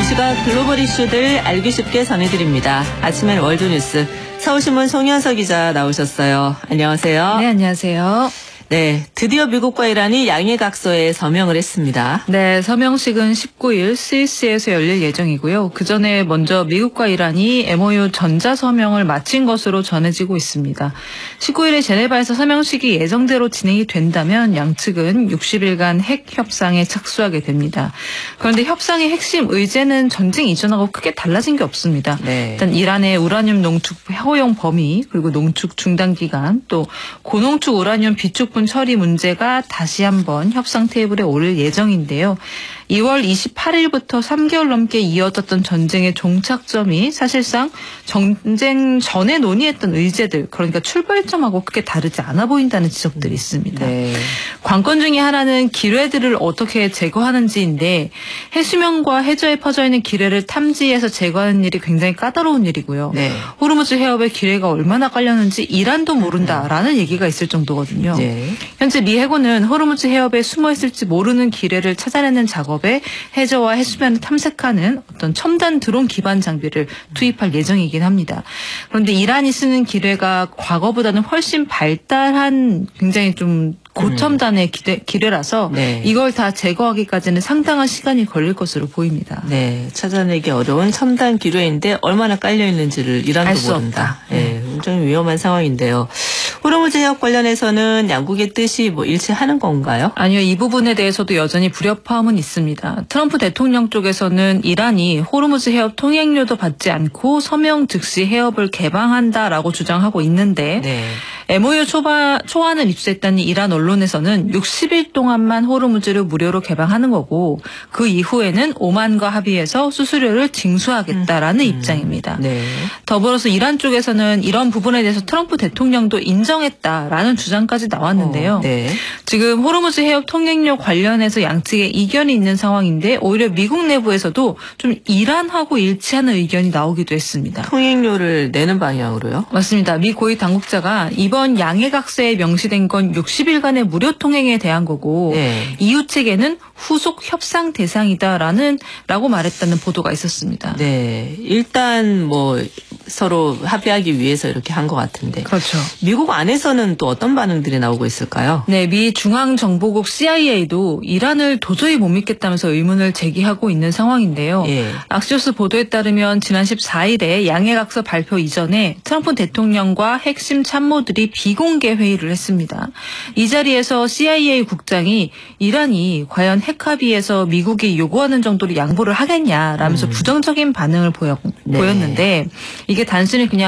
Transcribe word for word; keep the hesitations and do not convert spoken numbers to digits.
시각 글로벌 이슈들 알기 쉽게 전해드립니다. 아침엔 월드뉴스 서울신문 송현서 기자 나오셨어요. 안녕하세요. 네, 안녕하세요. 네, 드디어 미국과 이란이 양해각서에 서명을 했습니다. 네, 서명식은 십구 일 스위스에서 열릴 예정이고요. 그 전에 먼저 미국과 이란이 엠오유 전자서명을 마친 것으로 전해지고 있습니다. 십구 일에 제네바에서 서명식이 예정대로 진행이 된다면 양측은 육십 일간 핵 협상에 착수하게 됩니다. 그런데 협상의 핵심 의제는 전쟁 이전하고 크게 달라진 게 없습니다. 네. 일단 이란의 우라늄 농축 허용 범위, 그리고 농축 중단 기간, 또 고농축 우라늄 비축분 처리 문제가 다시 한번 협상 테이블에 오를 예정인데요. 이월 이십팔일부터 삼 개월 넘게 이어졌던 전쟁의 종착점이 사실상 전쟁 전에 논의했던 의제들, 그러니까 출발점하고 크게 다르지 않아 보인다는 지적들이 있습니다. 네. 관건 중에 하나는 기뢰들을 어떻게 제거하는지인데 해수면과 해저에 퍼져 있는 기뢰를 탐지해서 제거하는 일이 굉장히 까다로운 일이고요. 네. 호르무즈 해협에 기뢰가 얼마나 깔렸는지 이란도 모른다라는 얘기가 있을 정도거든요. 네. 현재 미 해군은 호르무즈 해협에 숨어 있을지 모르는 기뢰를 찾아내는 작업에 해저와 해수면을 탐색하는 어떤 첨단 드론 기반 장비를 투입할 예정이긴 합니다. 그런데 이란이 쓰는 기뢰가 과거보다는 훨씬 발달한 굉장히 좀 고첨단의 기뢰, 기뢰라서 네. 이걸 다 제거하기까지는 상당한 시간이 걸릴 것으로 보입니다. 네, 찾아내기 어려운 첨단 기뢰인데 얼마나 깔려 있는지를 이란도 알 수 모른다. 없다. 네, 굉장히 위험한 상황인데요. 호르무즈 해협 관련해서는 양국의 뜻이 뭐 일치하는 건가요? 아니요, 이 부분에 대해서도 여전히 불협화음은 있습니다. 트럼프 대통령 쪽에서는 이란이 호르무즈 해협 통행료도 받지 않고 서명 즉시 해협을 개방한다라고 주장하고 있는데 네. 엠오유 초바, 초안을 입수했다는 이란 언론에서는 육십 일 동안만 호르무즈를 무료로 개방하는 거고 그 이후에는 오만과 합의해서 수수료를 징수하겠다라는 음. 입장입니다. 네. 더불어서 이란 쪽에서는 이런 부분에 대해서 트럼프 대통령도 인정했다라는 주장까지 나왔는데요. 어, 네. 지금 호르무즈 해협 통행료 관련해서 양측의 이견이 있는 상황인데 오히려 미국 내부에서도 좀 이란하고 일치하는 의견이 나오기도 했습니다. 통행료를 내는 방향으로요? 맞습니다. 미 고위 당국자가 이번 양해각서에 명시된 건 육십 일간의 무료 통행에 대한 거고 네. 이유 측에는 후속 협상 대상이다라는 라고 말했다는 보도가 있었습니다. 네, 일단 뭐 서로 합의하기 위해서 이렇게 한 것 같은데. 그렇죠. 미국 안에서는 또 어떤 반응들이 나오고 있을까요? 네, 미 중앙정보국 씨아이에이도 이란을 도저히 못 믿겠다면서 의문을 제기하고 있는 상황인데요. 예. 악시오스 보도에 따르면 지난 십사 일에 양해각서 발표 이전에 트럼프 대통령과 핵심 참모들이 비공개 회의를 했습니다. 이 자리에서 씨아이에이 국장이 이란이 과연 핵 합의에서 미국이 요구하는 정도로 양보를 하겠냐라면서 음. 부정적인 반응을 보였, 네. 보였는데 이게 단순히 그냥